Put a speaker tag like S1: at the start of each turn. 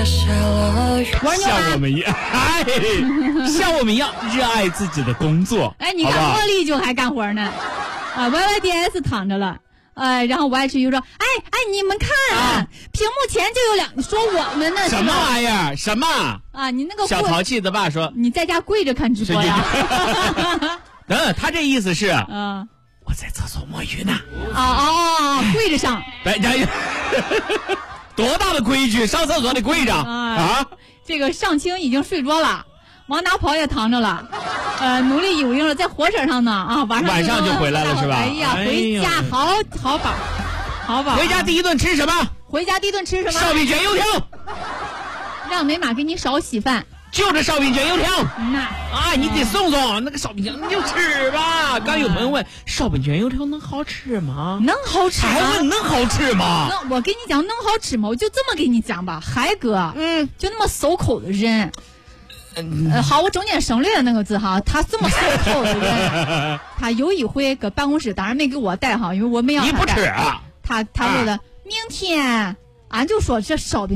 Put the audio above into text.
S1: 像我们一样，像我们一样热爱自己的工作。
S2: 哎，你看茉莉就还干活呢，YYDS 躺着了。然后我爱吃鱼说，哎，你们看，屏幕前就有两说我们呢，
S1: 什么玩意儿？什么
S2: 啊？你那个
S1: 小淘气的爸说，
S2: 你在家跪着看直播呀？
S1: 他这意思是，我在厕所摸鱼呢。
S2: 跪着上。
S1: 多大的规矩？上厕所得跪着啊！
S2: 这个上清已经睡着了，王大跑也躺着了，努力有用了，在火车上呢啊！晚上
S1: 就回来了是吧？
S2: 哎呀，回家好饱。
S1: 回家第一顿吃什么？
S2: 烧
S1: 饼卷油条。
S2: 让美马给你少洗饭。
S1: 就这烧饼卷油条，你得送那个烧饼卷，你就吃吧。刚有朋友问，烧饼卷油条能好吃吗？
S2: 能好吃吗？
S1: 还问能好吃吗？
S2: 我跟你讲，能好吃吗？我就这么跟你讲吧，海哥，就那么守口的人。好，我中间省略了那个字哈，他这么守口的人，他有一回搁办公室，当然没给我带哈，因为我没要他带。
S1: 你不吃啊？
S2: 他为了明天，俺就说这烧饼。